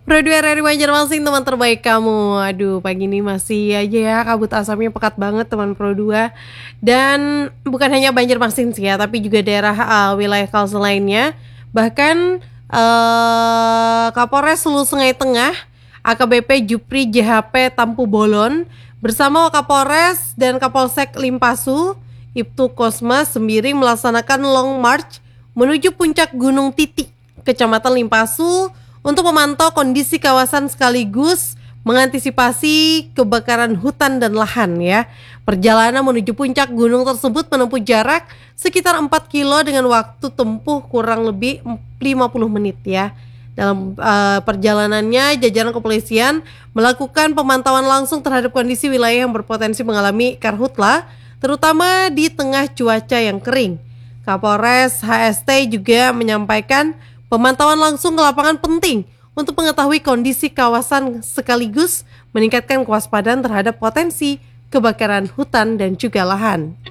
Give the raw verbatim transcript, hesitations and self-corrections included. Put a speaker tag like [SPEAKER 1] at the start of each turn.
[SPEAKER 1] Pro dua R R I Banjarmasin, teman terbaik kamu. Aduh, pagi ini masih aja ya kabut asapnya pekat banget teman Pro dua. Dan bukan hanya Banjarmasin sih ya, tapi juga daerah uh, wilayah Kalsel lainnya. Bahkan uh, Kapolres Hulu Sungai Tengah, A K B P Jupri J H P Tampu Bolon bersama Kapolres dan Kapolsek Limpasu, Ibtu Kosmas Sembiring melaksanakan long march menuju puncak Gunung Titik, Kecamatan Limpasu untuk memantau kondisi kawasan sekaligus mengantisipasi kebakaran hutan dan lahan ya. Perjalanan menuju puncak gunung tersebut menempuh jarak sekitar empat kilo dengan waktu tempuh kurang lebih lima puluh menit ya. Dalam uh, perjalanannya, jajaran kepolisian melakukan pemantauan langsung terhadap kondisi wilayah yang berpotensi mengalami karhutla, terutama di tengah cuaca yang kering. Kapolres H S T juga menyampaikan pemantauan langsung ke lapangan penting untuk mengetahui kondisi kawasan sekaligus meningkatkan kewaspadaan terhadap potensi kebakaran hutan dan juga lahan.